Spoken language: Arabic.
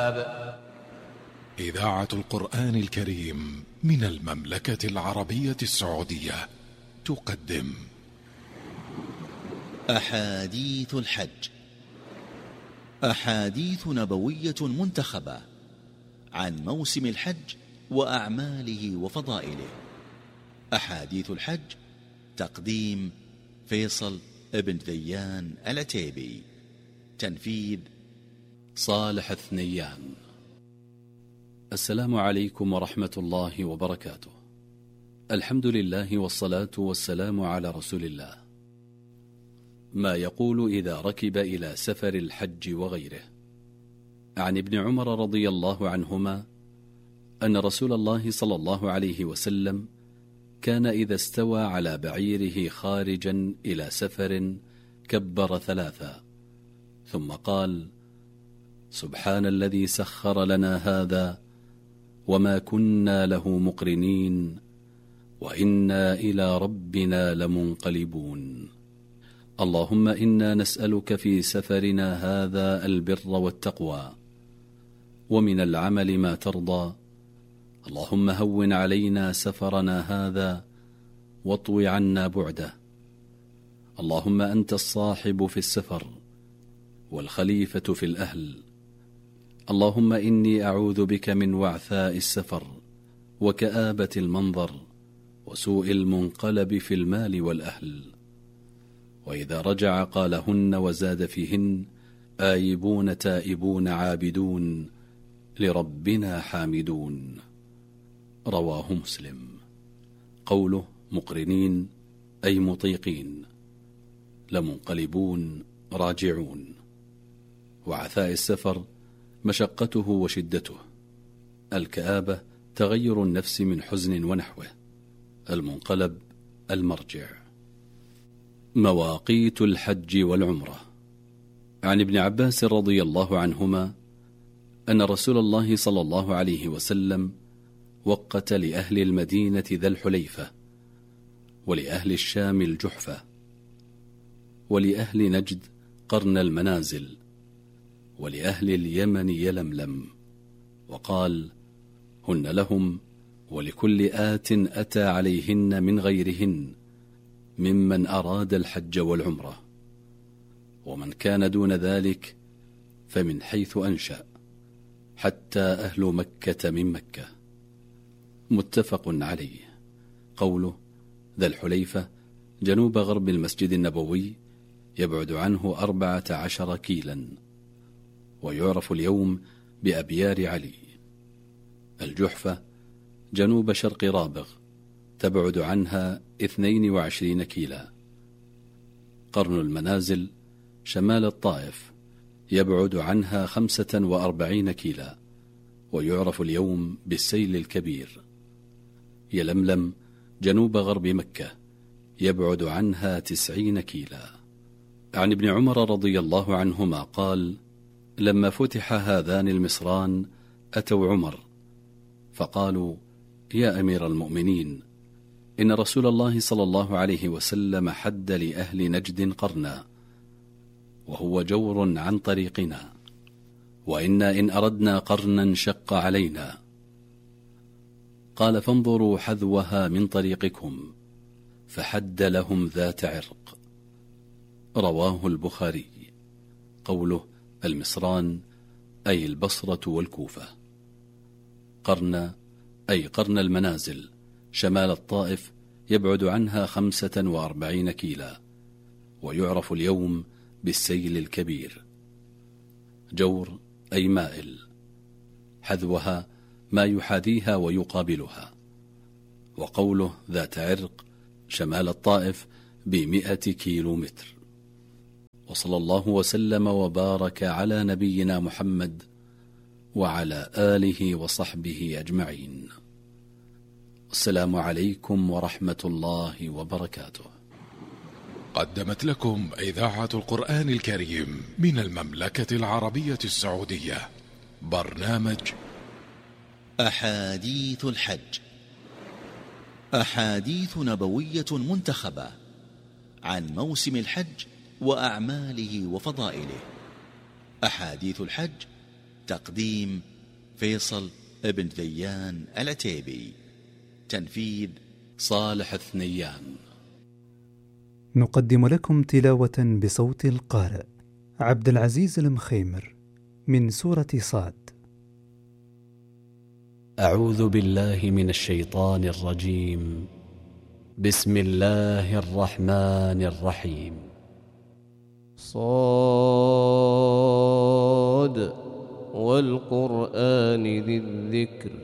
الوهاب. إذاعة القرآن الكريم من المملكة العربية السعودية تقدم أحاديث الحج، أحاديث نبوية منتخبة عن موسم الحج وأعماله وفضائله. أحاديث الحج، تقديم فيصل ابن ذيان العتيبي، تنفيذ صالح الثنيان. السلام عليكم ورحمة الله وبركاته. الحمد لله والصلاة والسلام على رسول الله. ما يقول إذا ركب إلى سفر الحج وغيره. عن ابن عمر رضي الله عنهما أن رسول الله صلى الله عليه وسلم كان إذا استوى على بعيره خارجا إلى سفر كبر ثلاثا ثم قال: سبحان الذي سخر لنا هذا وما كنا له مقرنين وإنا إلى ربنا لمنقلبون. اللهم إنا نسألك في سفرنا هذا البر والتقوى، ومن العمل ما ترضى. اللهم هون علينا سفرنا هذا واطو عنا بعده. اللهم أنت الصاحب في السفر والخليفة في الأهل. اللهم إني أعوذ بك من وعثاء السفر وكآبة المنظر وسوء المنقلب في المال والأهل. وإذا رجع قالهن وزاد فيهن: آيبون تائبون عابدون لربنا حامدون. رواه مسلم. قوله مقرنين أي مطيقين، لمنقلبون راجعون. وعثاء السفر مشقته وشدته. الكآبة تغير النفس من حزن ونحوه. المنقلب المرجع. مواقيت الحج والعمرة. عن ابن عباس رضي الله عنهما أن رسول الله صلى الله عليه وسلم وقت لأهل المدينة ذا الحليفة، ولأهل الشام الجحفة، ولأهل نجد قرن المنازل، ولأهل اليمن يلملم، وقال: هن لهم ولكل آت أتى عليهن من غيرهن ممن أراد الحج والعمرة. ومن كان دون ذلك فمن حيث أنشأ، حتى أهل مكة من مكة. متفق عليه. قوله ذا الحليفة جنوب غرب المسجد النبوي، يبعد عنه 14 كيلا، ويعرف اليوم بأبيار علي. الجحفة جنوب شرق رابغ، تبعد عنها 22 كيلا. قرن المنازل شمال الطائف، يبعد عنها 45 كيلا، ويعرف اليوم بالسيل الكبير. يلملم جنوب غرب مكة، يبعد عنها 90 كيلا. عن ابن عمر رضي الله عنهما قال: لما فتح هذان المصران أتوا عمر فقالوا: يا أمير المؤمنين، إن رسول الله صلى الله عليه وسلم حد لأهل نجد قرنا، وهو جور عن طريقنا، وإنا إن أردنا قرنا شق علينا. قال: فانظروا حذوها من طريقكم، فحد لهم ذات عرق. رواه البخاري. قوله المصران أي البصرة والكوفة. قرن أي قرن المنازل شمال الطائف، يبعد عنها 45 كيلا، ويعرف اليوم بالسيل الكبير. جور أي مائل، حذوها ما يحاذيها ويقابلها. وقوله ذات عرق شمال الطائف ب100 كيلومتر. وصلى الله وسلم وبارك على نبينا محمد وعلى آله وصحبه أجمعين. السلام عليكم ورحمة الله وبركاته. قدمت لكم إذاعة القرآن الكريم من المملكة العربية السعودية برنامج أحاديث الحج، أحاديث نبوية منتخبة عن موسم الحج وأعماله وفضائله. أحاديث الحج، تقديم فيصل ابن ذيان العتيبي. تنفيذ صالح الثنيان. نقدم لكم تلاوة بصوت القارئ عبد العزيز المخيمر من سورة صاد. أعوذ بالله من الشيطان الرجيم. بسم الله الرحمن الرحيم. صاد والقرآن ذي الذكر